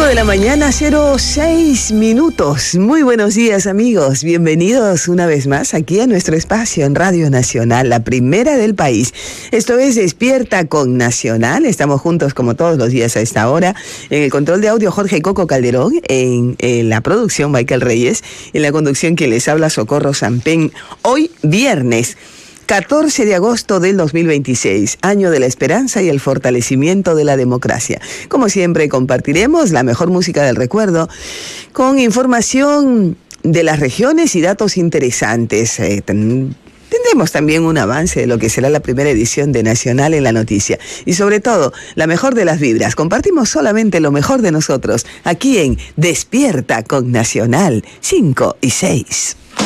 5 de la mañana, 06 minutos. Muy buenos días, amigos. Bienvenidos una vez más aquí a nuestro espacio en Radio Nacional, la primera del país. Esto es Despierta con Nacional. Estamos juntos como todos los días a esta hora. En el control de audio, Jorge Coco Calderón. En la producción, Michael Reyes. En la conducción, quien les habla, Socorro Sampén. Hoy, viernes 14 de agosto del 2026, año de la esperanza y el fortalecimiento de la democracia. Como siempre, compartiremos la mejor música del recuerdo con información de las regiones y datos interesantes. Tendremos también un avance de lo que será la primera edición de Nacional en la Noticia. Y sobre todo, la mejor de las vibras. Compartimos solamente lo mejor de nosotros aquí en Despierta con Nacional 5 y 6.